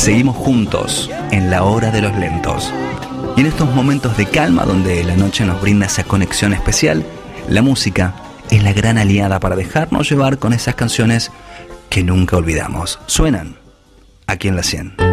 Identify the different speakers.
Speaker 1: Seguimos juntos en la hora de los lentos. Y en estos momentos de calma donde la noche nos brinda esa conexión especial, la música es la gran aliada para dejarnos llevar con esas canciones que nunca olvidamos. Suenan aquí en la 100.